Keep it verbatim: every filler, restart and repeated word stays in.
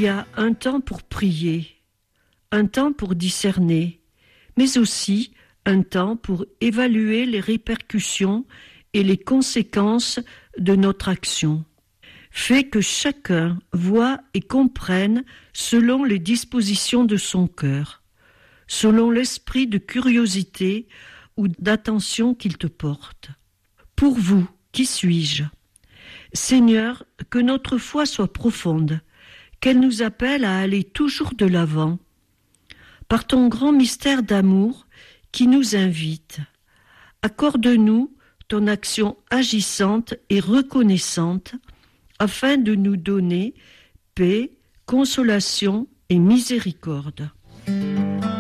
y a un temps pour prier, un temps pour discerner, mais aussi un temps pour évaluer les répercussions et les conséquences de notre action. Fais que chacun voie et comprenne selon les dispositions de son cœur, selon l'esprit de curiosité ou d'attention qu'il te porte. Pour vous, qui suis-je ? Seigneur, que notre foi soit profonde, qu'elle nous appelle à aller toujours de l'avant, par ton grand mystère d'amour qui nous invite. Accorde-nous ton action agissante et reconnaissante, afin de nous donner paix, consolation et miséricorde.